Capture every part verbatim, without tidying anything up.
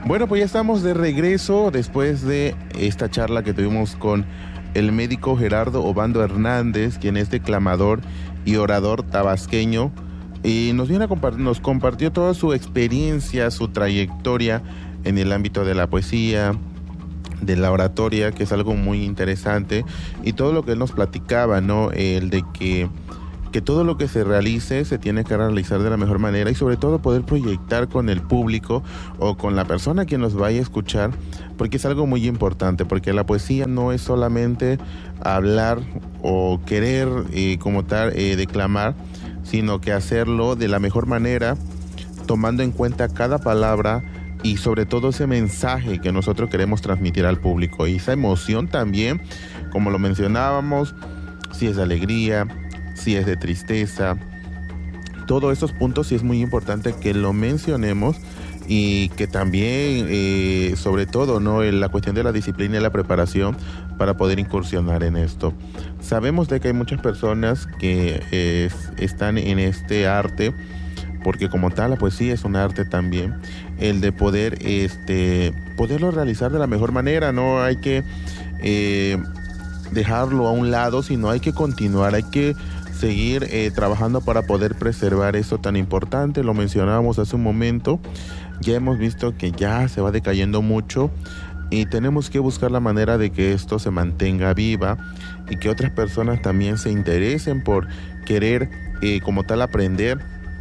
Bueno, pues ya estamos de regreso después de esta charla que tuvimos con el médico Gerardo Obando Hernández, quien es declamador y orador tabasqueño, y nos viene a compart- nos compartió toda su experiencia, su trayectoria en el ámbito de la poesía, de la oratoria, que es algo muy interesante, y todo lo que él nos platicaba, ¿no? El de que que todo lo que se realice se tiene que realizar de la mejor manera y sobre todo poder proyectar con el público o con la persona que nos vaya a escuchar, porque es algo muy importante, porque la poesía no es solamente hablar o querer eh, como tal eh, declamar, sino que hacerlo de la mejor manera, tomando en cuenta cada palabra y sobre todo ese mensaje que nosotros queremos transmitir al público, y esa emoción también, como lo mencionábamos, si es de alegría, si es de tristeza, todos estos puntos sí es muy importante que lo mencionemos, y que también eh, sobre todo, ¿no?, en la cuestión de la disciplina y la preparación para poder incursionar en esto. Sabemos de que hay muchas personas que eh, están en este arte, porque como tal la poesía es un arte también, el de poder este poderlo realizar de la mejor manera. No hay que eh, dejarlo a un lado, sino hay que continuar, hay que seguir eh, trabajando para poder preservar eso tan importante. Lo mencionábamos hace un momento, ya hemos visto que ya se va decayendo mucho y tenemos que buscar la manera de que esto se mantenga viva y que otras personas también se interesen por querer eh, como tal aprender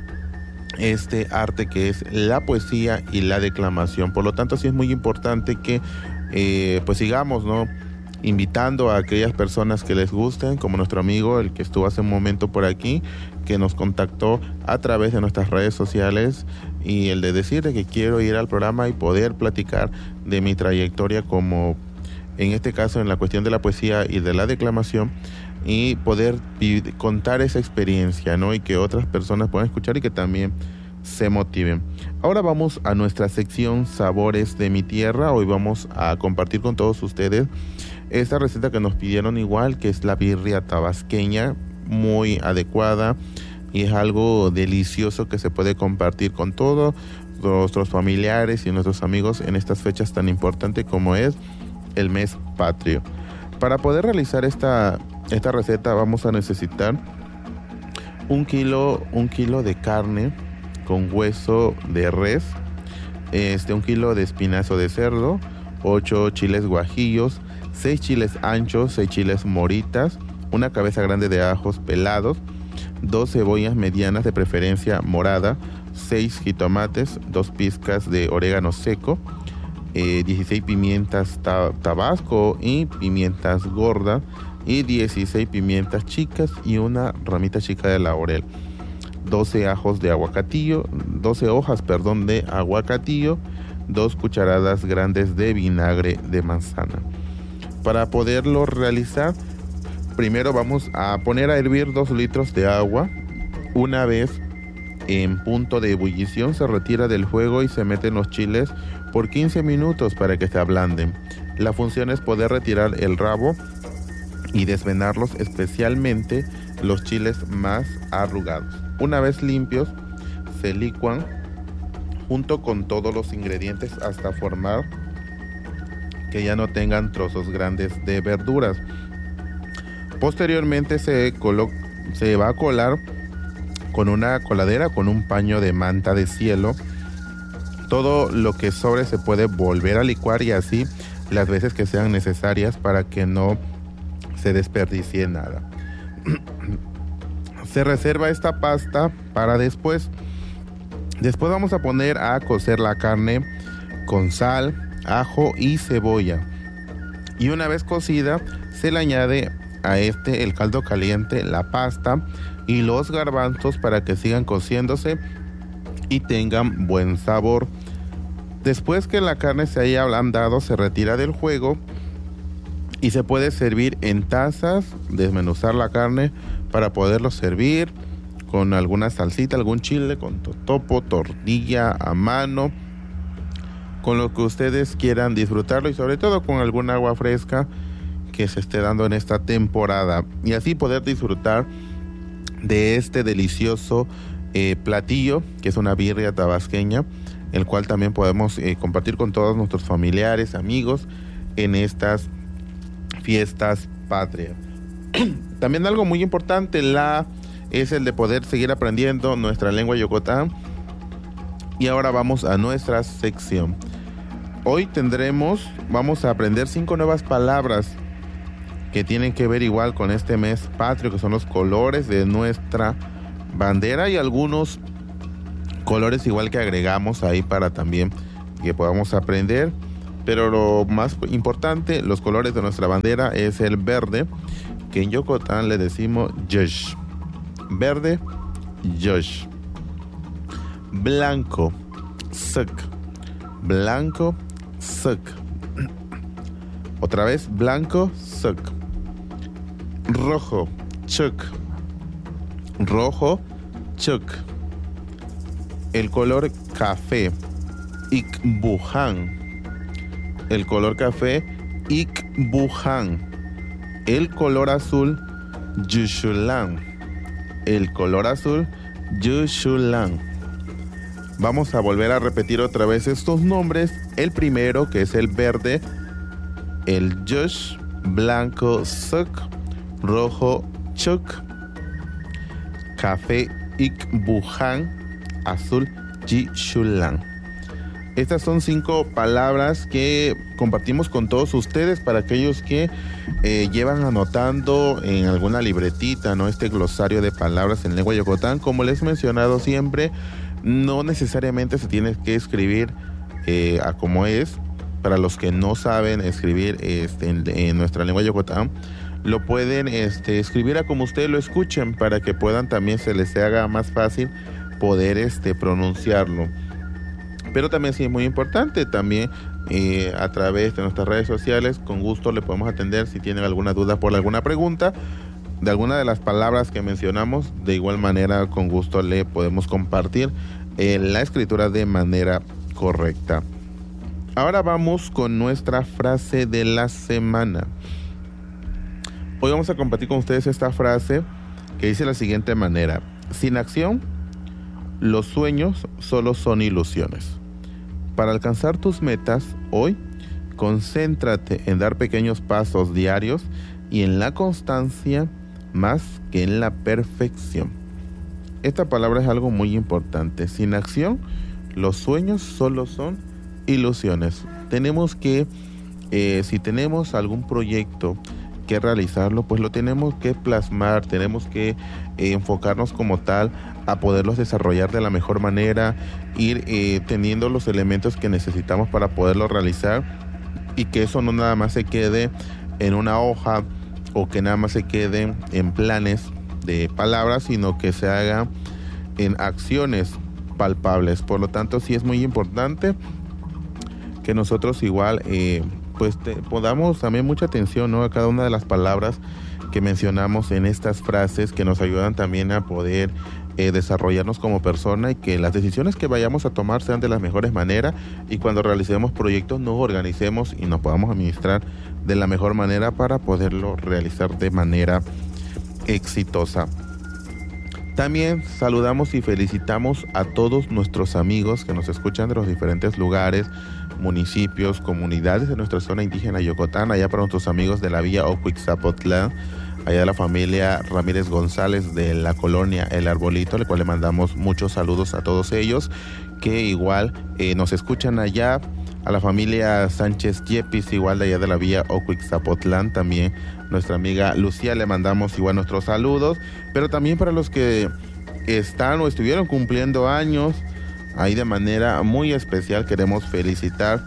este arte que es la poesía y la declamación. Por lo tanto, sí es muy importante que eh, pues sigamos, ¿no?, invitando a aquellas personas que les gusten, como nuestro amigo, el que estuvo hace un momento por aquí, que nos contactó a través de nuestras redes sociales, y el de decirle que quiero ir al programa y poder platicar de mi trayectoria, como en este caso en la cuestión de la poesía y de la declamación, y poder contar esa experiencia, ¿no?, y que otras personas puedan escuchar y que también se motiven. Ahora vamos a nuestra sección Sabores de mi Tierra. Hoy vamos a compartir con todos ustedes esta receta que nos pidieron igual, que es la birria tabasqueña, muy adecuada y es algo delicioso que se puede compartir con todos nuestros familiares y nuestros amigos en estas fechas tan importantes como es el mes patrio. Para poder realizar esta, esta receta vamos a necesitar un kilo, un kilo de carne con hueso de res, este, un kilo de espinazo de cerdo, ocho chiles guajillos, seis chiles anchos, seis chiles moritas, una cabeza grande de ajos pelados, dos cebollas medianas de preferencia morada, seis jitomates, dos pizcas de orégano seco, eh, dieciséis pimientas ta- tabasco y pimientas gordas, y dieciséis pimientas chicas y una ramita chica de laurel, doce ajos de aguacatillo, doce hojas, perdón, de aguacatillo, dos cucharadas grandes de vinagre de manzana. Para poderlo realizar, primero vamos a poner a hervir dos litros de agua. Una vez en punto de ebullición, se retira del fuego y se meten los chiles por quince minutos para que se ablanden. La función es poder retirar el rabo y desvenarlos, especialmente los chiles más arrugados. Una vez limpios, se licuan junto con todos los ingredientes hasta formar que ya no tengan trozos grandes de verduras. Posteriormente se, colo- se va a colar con una coladera, con un paño de manta de cielo. Todo lo que sobre se puede volver a licuar, y así las veces que sean necesarias para que no se desperdicie nada. Se reserva esta pasta para después. Después vamos a poner a cocer la carne con sal, ajo y cebolla. Y una vez cocida, se le añade a este el caldo caliente, la pasta y los garbanzos para que sigan cociéndose y tengan buen sabor. Después que la carne se haya ablandado, se retira del fuego y se puede servir en tazas, desmenuzar la carne para poderlo servir con alguna salsita, algún chile, con totopo, tortilla a mano, con lo que ustedes quieran disfrutarlo, y sobre todo con algún agua fresca que se esté dando en esta temporada, y así poder disfrutar de este delicioso eh, platillo que es una birria tabasqueña, el cual también podemos eh, compartir con todos nuestros familiares, amigos, en estas fiestas patrias. También algo muy importante la, es el de poder seguir aprendiendo nuestra lengua yokotán. Y ahora vamos a nuestra sección. Hoy tendremos, vamos a aprender cinco nuevas palabras que tienen que ver igual con este mes patrio, que son los colores de nuestra bandera y algunos colores igual que agregamos ahí para también que podamos aprender. Pero lo más importante, los colores de nuestra bandera es el verde, que en Yokotán le decimos yosh. Verde, yosh. Blanco, suk. Blanco, suk. Otra vez, blanco, suk. Rojo, chuk. Rojo, chuk. El color café, ikbuhan. El color café, ikbuhan. El color azul, yushulan. El color azul, yushulan. Vamos a volver a repetir otra vez estos nombres. El primero, que es el verde, el yush, blanco, suk, rojo, chuk, café, ikbuhan, azul, yushulan. Estas son cinco palabras que compartimos con todos ustedes para aquellos que eh, llevan anotando en alguna libretita, ¿no?, este glosario de palabras en lengua yokotán. Como les he mencionado siempre, no necesariamente se tiene que escribir eh, a como es. Para los que no saben escribir este, en, en nuestra lengua yokotán, lo pueden este, escribir a como ustedes lo escuchen para que puedan también se les haga más fácil poder este, pronunciarlo. Pero también sí es muy importante, también eh, a través de nuestras redes sociales, con gusto le podemos atender si tienen alguna duda por alguna pregunta de alguna de las palabras que mencionamos. De igual manera, con gusto le podemos compartir eh, la escritura de manera correcta. Ahora vamos con nuestra frase de la semana. Hoy vamos a compartir con ustedes esta frase que dice de la siguiente manera: sin acción, los sueños solo son ilusiones. Para alcanzar tus metas hoy, concéntrate en dar pequeños pasos diarios y en la constancia más que en la perfección. Esta palabra es algo muy importante. Sin acción, los sueños solo son ilusiones. Tenemos que, eh, si tenemos algún proyecto que realizarlo, pues lo tenemos que plasmar, tenemos que eh, enfocarnos como tal a poderlos desarrollar de la mejor manera, ir eh, teniendo los elementos que necesitamos para poderlo realizar, y que eso no nada más se quede en una hoja o que nada más se quede en planes de palabras, sino que se haga en acciones palpables. Por lo tanto, sí es muy importante que nosotros igual eh, pues te, podamos también mucha atención, ¿no?, a cada una de las palabras que mencionamos en estas frases, que nos ayudan también a poder eh, desarrollarnos como persona, y que las decisiones que vayamos a tomar sean de las mejores maneras, y cuando realicemos proyectos nos organicemos y nos podamos administrar de la mejor manera para poderlo realizar de manera exitosa. También saludamos y felicitamos a todos nuestros amigos que nos escuchan de los diferentes lugares, municipios, comunidades de nuestra zona indígena Yokotán, allá para nuestros amigos de la villa Ocuixapotlán, allá de la familia Ramírez González de la colonia El Arbolito, al cual le mandamos muchos saludos a todos ellos, que igual eh, nos escuchan allá, a la familia Sánchez Yepis, igual de allá de la villa Ocuixapotlán, también nuestra amiga Lucía, le mandamos igual nuestros saludos, pero también para los que están o estuvieron cumpliendo años, ahí de manera muy especial queremos felicitar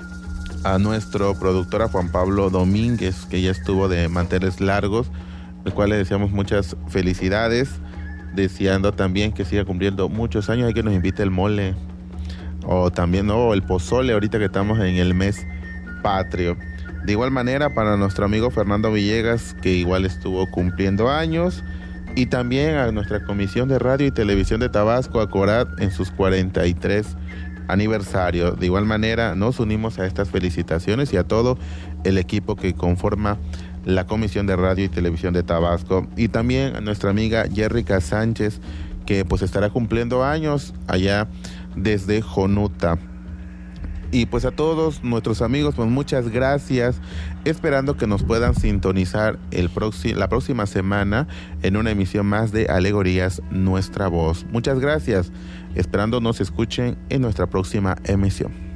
a nuestro productor, a Juan Pablo Domínguez, que ya estuvo de manteles largos, el cual le deseamos muchas felicidades, deseando también que siga cumpliendo muchos años, y que nos invite el mole, o también ¿no? el pozole, ahorita que estamos en el mes patrio. De igual manera, para nuestro amigo Fernando Villegas, que igual estuvo cumpliendo años, y también a nuestra Comisión de Radio y Televisión de Tabasco, a CORAT, en sus cuarenta y tres aniversario. De igual manera, nos unimos a estas felicitaciones y a todo el equipo que conforma la Comisión de Radio y Televisión de Tabasco, y también a nuestra amiga Jerrica Sánchez, que pues estará cumpliendo años allá desde Jonuta. Y pues a todos nuestros amigos, pues muchas gracias, esperando que nos puedan sintonizar el próximo, la próxima semana en una emisión más de Alegorías Nuestra Voz. Muchas gracias, esperando nos escuchen en nuestra próxima emisión.